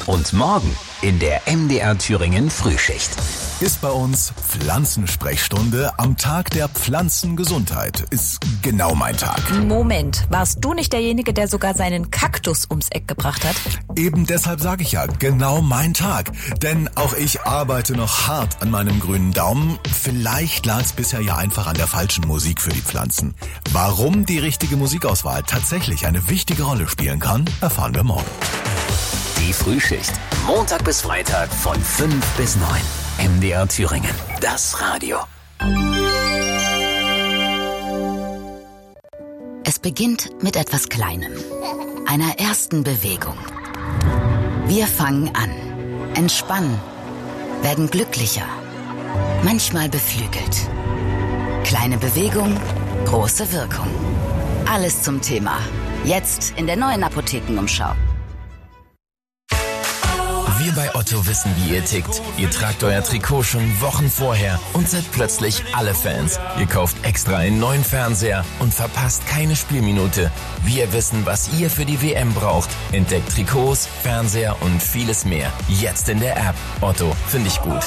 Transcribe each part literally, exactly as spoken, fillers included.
Und morgen in der M D R Thüringen Frühschicht. Ist bei uns Pflanzensprechstunde am Tag der Pflanzengesundheit. Ist genau mein Tag. Moment, warst du nicht derjenige, der sogar seinen Kaktus ums Eck gebracht hat? Eben deshalb sage ich ja, genau mein Tag. Denn auch ich arbeite noch hart an meinem grünen Daumen. Vielleicht lag es bisher ja einfach an der falschen Musik für die Pflanzen. Warum die richtige Musikauswahl tatsächlich eine wichtige Rolle spielen kann, erfahren wir morgen. Die Frühschicht. Montag bis Freitag von fünf bis neun. M D R Thüringen. Das Radio. Es beginnt mit etwas Kleinem. Einer ersten Bewegung. Wir fangen an, entspannen, werden glücklicher, manchmal beflügelt. Kleine Bewegung, große Wirkung. Alles zum Thema. Jetzt in der neuen Apothekenumschau. Wir bei Otto wissen, wie ihr tickt. Ihr tragt euer Trikot schon Wochen vorher und seid plötzlich alle Fans. Ihr kauft extra einen neuen Fernseher und verpasst keine Spielminute. Wir wissen, was ihr für die W M braucht. Entdeckt Trikots, Fernseher und vieles mehr. Jetzt in der App. Otto, finde ich gut.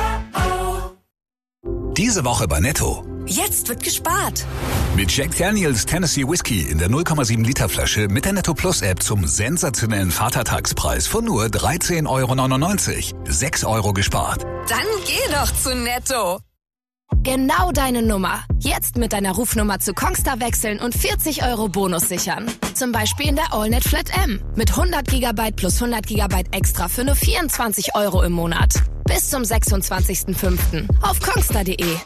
Diese Woche bei Netto. Jetzt wird gespart. Mit Jack Daniels Tennessee Whiskey in der null Komma sieben Liter Flasche mit der Netto Plus App zum sensationellen Vatertagspreis von nur dreizehn Euro neunundneunzig. sechs Euro gespart. Dann geh doch zu Netto. Genau deine Nummer. Jetzt mit deiner Rufnummer zu Kongstar wechseln und vierzig Euro Bonus sichern. Zum Beispiel in der AllNet Flat M. Mit hundert Gigabyte plus hundert Gigabyte extra für nur vierundzwanzig Euro im Monat. Bis zum sechsundzwanzigsten fünften auf kongstar punkt de.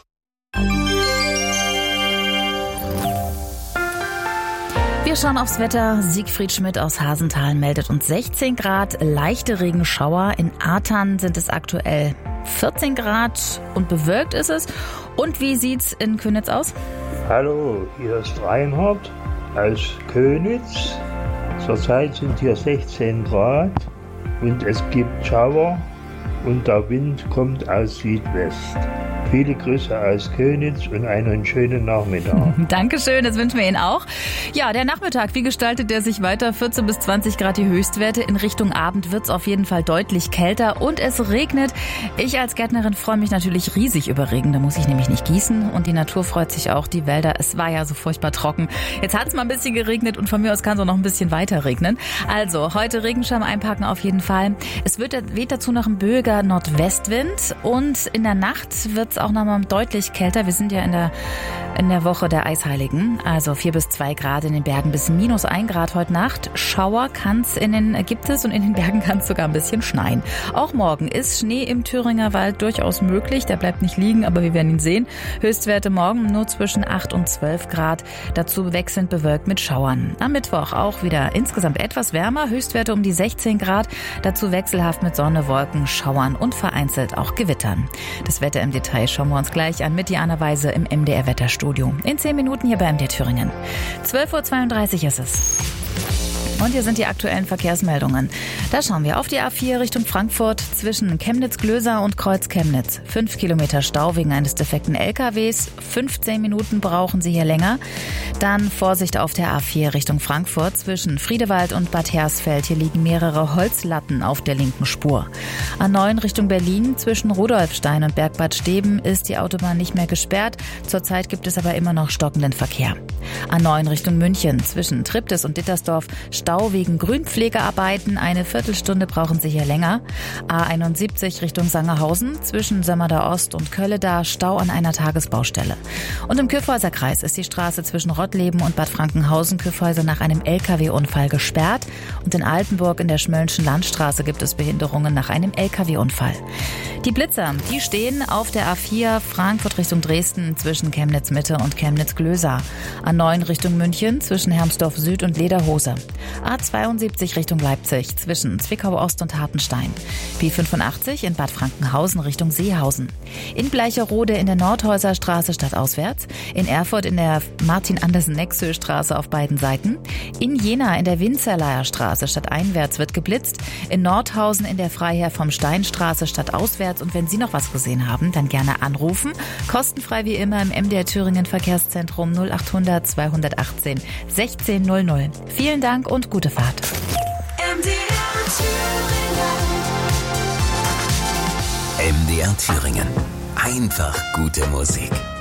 Wir schauen aufs Wetter. Siegfried Schmidt aus Hasenthal meldet uns sechzehn Grad, leichte Regenschauer. In Artern sind es aktuell vierzehn Grad und bewölkt ist es. Und wie sieht's in Könitz aus? Hallo, hier ist Reinhard aus Könitz. Zurzeit sind hier sechzehn Grad und es gibt Schauer und der Wind kommt aus Südwest. Viele Grüße aus Könitz und einen schönen Nachmittag. Dankeschön, das wünschen wir Ihnen auch. Ja, der Nachmittag, wie gestaltet der sich weiter? vierzehn bis zwanzig Grad die Höchstwerte. In Richtung Abend wird es auf jeden Fall deutlich kälter und es regnet. Ich als Gärtnerin freue mich natürlich riesig über Regen. Da muss ich nämlich nicht gießen und die Natur freut sich auch, die Wälder. Es war ja so furchtbar trocken. Jetzt hat es mal ein bisschen geregnet und von mir aus kann es auch noch ein bisschen weiter regnen. Also, heute Regenschirm einpacken auf jeden Fall. Es wird, weht dazu noch ein böiger Nordwestwind und in der Nacht wird es auch nochmal deutlich kälter. Wir sind ja in der, in der Woche der Eisheiligen. Also vier bis zwei Grad in den Bergen bis minus ein Grad heute Nacht. Schauer kann's in den, gibt es und in den Bergen kann es sogar ein bisschen schneien. Auch morgen ist Schnee im Thüringer Wald durchaus möglich. Der bleibt nicht liegen, aber wir werden ihn sehen. Höchstwerte morgen nur zwischen acht und zwölf Grad. Dazu wechselnd bewölkt mit Schauern. Am Mittwoch auch wieder insgesamt etwas wärmer. Höchstwerte um die sechzehn Grad. Dazu wechselhaft mit Sonne, Wolken, Schauern und vereinzelt auch Gewittern. Das Wetter im Detail schauen wir uns gleich an mit Diana Weise im M D R Wetterstudio. In zehn Minuten hier bei M D R Thüringen. zwölf Uhr zweiunddreißig ist es. Und hier sind die aktuellen Verkehrsmeldungen. Da schauen wir auf die A vier Richtung Frankfurt zwischen Chemnitz-Glöser und Kreuz-Chemnitz. Fünf Kilometer Stau wegen eines defekten L K Ws. fünfzehn Minuten brauchen Sie hier länger. Dann Vorsicht auf der A vier Richtung Frankfurt zwischen Friedewald und Bad Hersfeld. Hier liegen mehrere Holzlatten auf der linken Spur. A neun Richtung Berlin zwischen Rudolfstein und Bergbad Steben ist die Autobahn nicht mehr gesperrt. Zurzeit gibt es aber immer noch stockenden Verkehr. A neun Richtung München zwischen Triptis und Dittersdorf. Stau wegen Grünpflegearbeiten. Eine Viertelstunde brauchen Sie hier länger. A einundsiebzig Richtung Sangerhausen zwischen Sömmerda Ost und Kölleda. Stau an einer Tagesbaustelle. Und im Kyffhäuser Kreis ist die Straße zwischen Rottleben und Bad Frankenhausen-Kyffhäuser nach einem L K W-Unfall gesperrt. Und in Altenburg in der Schmöllnschen Landstraße gibt es Behinderungen nach einem L K W-Unfall. Die Blitzer, die stehen auf der A vier Frankfurt Richtung Dresden zwischen Chemnitz Mitte und Chemnitz Glöser. A neun Richtung München zwischen Hermsdorf Süd und Lederhose. A zweiundsiebzig Richtung Leipzig zwischen Zwickau Ost und Hartenstein. B fünfundachtzig in Bad Frankenhausen Richtung Seehausen. In Bleicherode in der Nordhäuser Straße stadtauswärts. In Erfurt in der Martin-Andersen-Nexö-Straße auf beiden Seiten. In Jena in der Winzerleier Straße stadteinwärts wird geblitzt. In Nordhausen in der Freiherr vom Stein Straße stadtauswärts. Und wenn Sie noch was gesehen haben, dann gerne anrufen. Kostenfrei wie immer im M D R Thüringen Verkehrszentrum null achthundert zweihundertachtzehn sechzehn null null. Vielen Dank und gute Fahrt. M D R Thüringen. M D R Thüringen. Einfach gute Musik.